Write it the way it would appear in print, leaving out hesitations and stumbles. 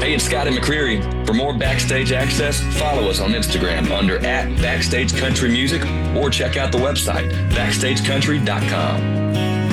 Hey, it's Scotty McCreery. For more backstage access, follow us on Instagram under @BackstageCountryMusic or check out the website, BackstageCountry.com.